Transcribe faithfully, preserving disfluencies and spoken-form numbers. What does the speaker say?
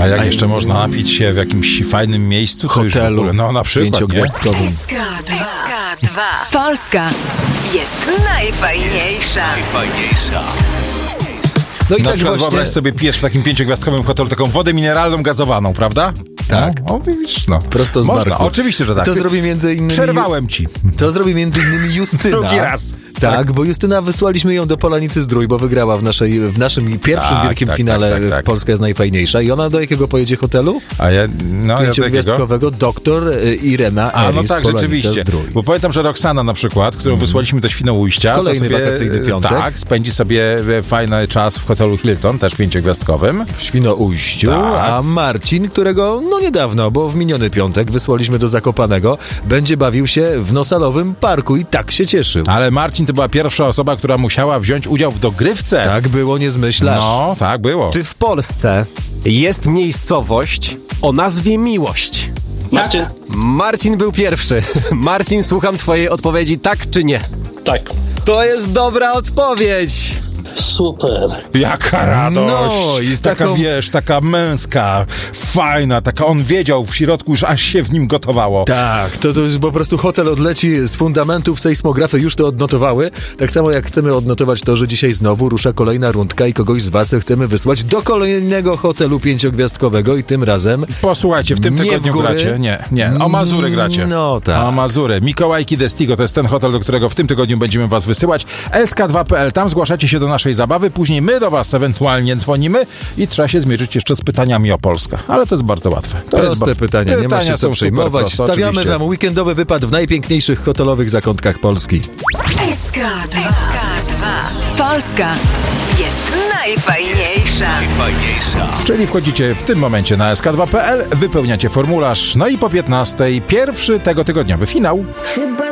A jak jeszcze można napić się w jakimś fajnym miejscu? To już w hotelu, ogóle, no na przykład, pięciogwiazdkowym. S K dwa. Polska jest najfajniejsza. Najfajniejsza. No i Na tak przykład właśnie... wyobraź sobie, pijesz w takim pięciogwiazdkowym hotelu taką wodę mineralną gazowaną, prawda? Tak. No, o, widzisz, no. Prosto z Można, barku. oczywiście, że tak. To zrobi między innymi... Przerwałem ci. To zrobi między innymi Justyna. Drugi raz. Tak, Tak. bo Justyna, wysłaliśmy ją do Polanicy Zdrój, bo wygrała w, naszej, w naszym pierwszym Tak, wielkim tak, finale tak, tak, tak. Polska jest najfajniejsza. I ona do jakiego pojedzie hotelu? A ja, no, ja do jakiego? Pięciogwiazdkowego doktor Irena A Eris, no tak, Polanica rzeczywiście. Zdrój. Bo pamiętam, że Roxana na przykład, którą wysłaliśmy do Świnoujścia, Kolejny to sobie, wakacyjny piątek. Tak, spędzi sobie fajny czas w hotelu Hilton, też pięciogwiazdkowym. W Świnoujściu, Tak. a Marcin, którego no niedawno, bo w miniony piątek wysłaliśmy do Zakopanego, będzie bawił się w Nosalowym Parku i tak się cieszył. Ale Marcin to była pierwsza osoba, która musiała wziąć udział w dogrywce. Tak było, nie zmyślasz. No, tak było. Czy w Polsce jest miejscowość o nazwie Miłość? Marcin? Marcin był pierwszy. Marcin, słucham twojej odpowiedzi, tak czy nie? Tak. To jest dobra odpowiedź. Super. Jaka radość! No, i z taka, taką- wiesz, taka męska, fajna, taka on wiedział w środku już, aż się w nim gotowało. Tak, to, to już po prostu hotel odleci z fundamentów, sejsmografy już to odnotowały. Tak samo jak chcemy odnotować to, że dzisiaj znowu rusza kolejna rundka i kogoś z was chcemy wysłać do kolejnego hotelu pięciogwiazdkowego i tym razem... Posłuchajcie, w tym Nie w tygodniu góry. gracie. Nie, nie, o Mazury gracie. No tak. O Mazury. Mikołajki Destigo to jest ten hotel, do którego w tym tygodniu będziemy was wysyłać. S K dwa kropka P L, tam zgłaszacie się do naszej zabawy, później my do was ewentualnie dzwonimy i trzeba się zmierzyć jeszcze z pytaniami o Polskę. Ale to jest bardzo łatwe. To jest Proste ba- pytania, nie ma się co są super przejmować. proste, Stawiamy oczywiście. wam weekendowy wypad w najpiękniejszych hotelowych zakątkach Polski. S K dwa. Polska jest najfajniejsza. Najfajniejsza. Czyli wchodzicie w tym momencie na S K dwa kropka P L, wypełniacie formularz, no i po piętnastej pierwszy tego tygodniowy finał. Chyba